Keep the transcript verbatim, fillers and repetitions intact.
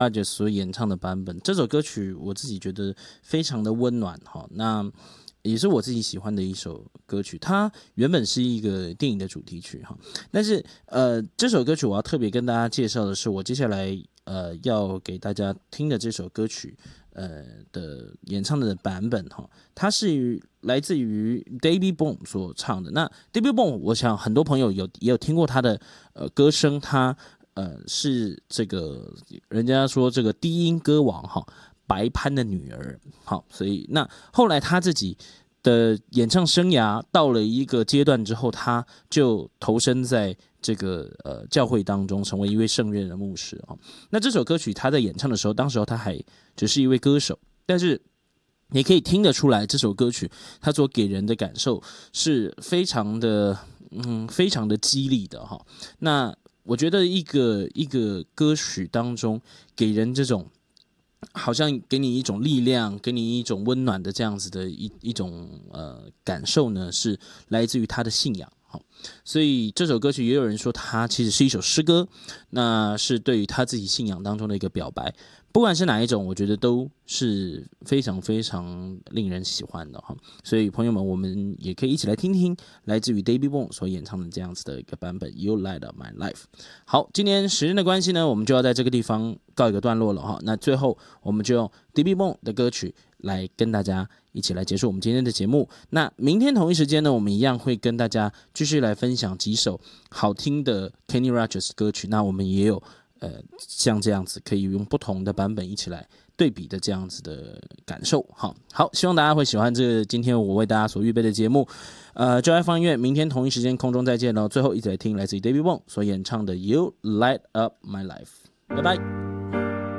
Rogers 所演唱的版本。这首歌曲我自己觉得非常的温暖哈，那也是我自己喜欢的一首歌曲。它原本是一个电影的主题曲哈，但是呃，这首歌曲我要特别跟大家介绍的是，我接下来呃要给大家听的这首歌曲。呃的演唱的版本哈，它是来自于 David Bowie 所唱的。那 David Bowie 我想很多朋友有也有听过他的呃歌声，他呃是这个人家说这个低音歌王哈，白潘的女儿。好，所以那后来他自己的演唱生涯到了一个阶段之后，他就投身在这个呃教会当中，成为一位圣任的牧师哦。那这首歌曲他在演唱的时候，当时候他还只是一位歌手，但是你可以听得出来，这首歌曲他所给人的感受是非常的嗯非常的激励的哈。那我觉得一个一个歌曲当中给人这种。好像给你一种力量，给你一种温暖的这样子的一一种呃感受呢，是来自于他的信仰。好，所以这首歌曲也有人说它其实是一首诗歌，那是对于他自己信仰当中的一个表白。不管是哪一种，我觉得都是非常非常令人喜欢的哈。所以朋友们，我们也可以一起来听听来自于 David Bowie 所演唱的这样子的一个版本 You Light Up My Life。好，今天时间的关系呢，我们就要在这个地方告一个段落了哈。那最后我们就用 David Bowie 的歌曲来跟大家一起来结束我们今天的节目。那明天同一时间呢，我们一样会跟大家继续来分享几首好听的 Kenny Rogers 歌曲。那我们也有呃像这样子可以用不同的版本一起来对比的这样子的感受。好，好，希望大家会喜欢这个今天我为大家所预备的节目。呃，就爱放音乐，明天同一时间空中再见喽。最后一起来听来自于 David Bowie 所演唱的 You Light Up My Life， 拜拜。